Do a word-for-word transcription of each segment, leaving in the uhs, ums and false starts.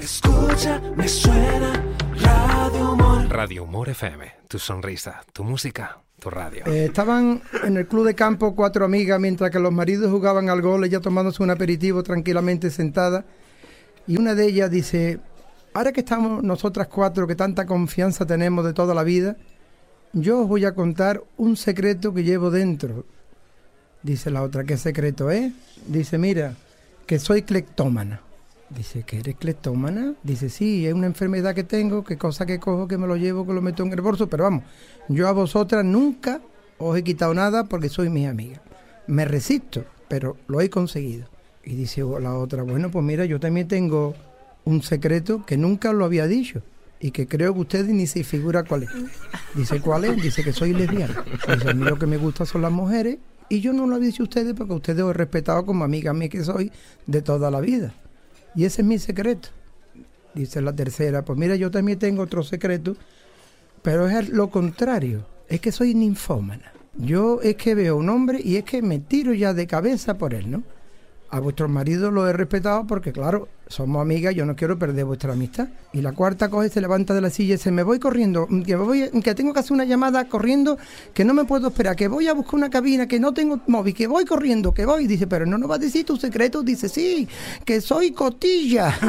Escucha, me suena Radio Humor. Radio Humor F M, tu sonrisa, tu música, tu radio. Eh, estaban en el club de campo cuatro amigas mientras que los maridos jugaban al gol, ella tomándose un aperitivo tranquilamente sentada, y una de ellas dice: ahora que estamos nosotras cuatro, que tanta confianza tenemos de toda la vida, yo os voy a contar un secreto que llevo dentro. Dice la otra: ¿qué secreto es? Dice: mira, que soy cleptómana. Dice: ¿que eres cleptómana? Dice: sí, es una enfermedad que tengo, que cosa que cojo, que me lo llevo, que lo meto en el bolso, pero vamos, yo a vosotras nunca os he quitado nada porque sois mis amigas. Me resisto, pero lo he conseguido. Y dice la otra: bueno, pues mira, yo también tengo un secreto que nunca os lo había dicho y que creo que ustedes ni se figura cuál es. Dice: ¿cuál es? Dice: que soy lesbiana. Dice: a mí lo que me gusta son las mujeres y yo no lo había dicho a ustedes porque ustedes os he respetado como amigas mías que soy de toda la vida. Y ese es mi secreto. Dice la tercera: pues mira, yo también tengo otro secreto, pero es lo contrario, es que soy ninfómana. Yo es que veo un hombre y es que me tiro ya de cabeza por él, ¿no? A vuestros maridos los he respetado porque, claro, somos amigas, yo no quiero perder vuestra amistad. Y la cuarta coge, se levanta de la silla y dice: me voy corriendo, que, me voy, que tengo que hacer una llamada corriendo, que no me puedo esperar, que voy a buscar una cabina, que no tengo móvil, que voy corriendo, que voy. Dice: pero no nos vas a decir tu secreto. Dice: sí, que soy cotilla.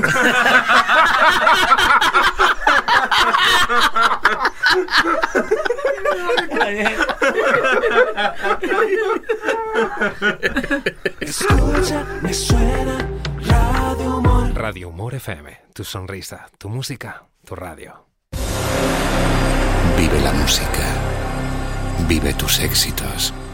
Escucha, me suena Radio Humor. Radio Humor F M, tu sonrisa, tu música, tu radio. Vive la música. Vive tus éxitos.